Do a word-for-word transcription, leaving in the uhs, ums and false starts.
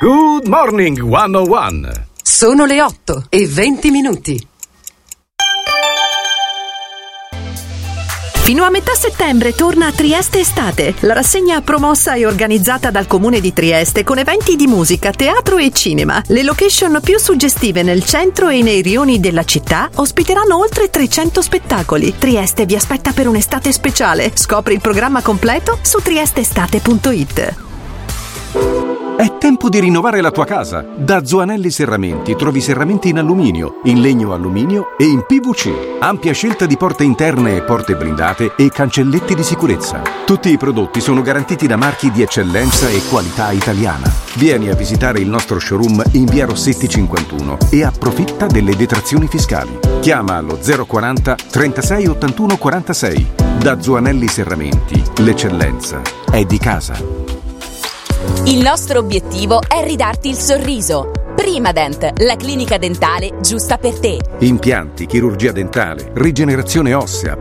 Good morning, centouno. Sono le otto e venti minuti. Fino a metà settembre torna Trieste Estate, la rassegna promossa e organizzata dal Comune di Trieste con eventi di musica, teatro e cinema. Le location più suggestive nel centro e nei rioni della città ospiteranno oltre trecento spettacoli. Trieste vi aspetta per un'estate speciale. Scopri il programma completo su triesteestate punto it. È tempo di rinnovare la tua casa. Da Zoanelli Serramenti trovi serramenti in alluminio, in legno alluminio e in P V C. Ampia scelta di porte interne e porte blindate e cancelletti di sicurezza. Tutti i prodotti sono garantiti da marchi di eccellenza e qualità italiana. Vieni a visitare il nostro showroom in via Rossetti cinquantuno e approfitta delle detrazioni fiscali. Chiama allo zero quaranta trentasei ottantuno quarantasei. Da Zoanelli Serramenti, l'eccellenza è di casa. Il nostro obiettivo è ridarti il sorriso. Primadent, la clinica dentale giusta per te. Impianti, chirurgia dentale, rigenerazione ossea,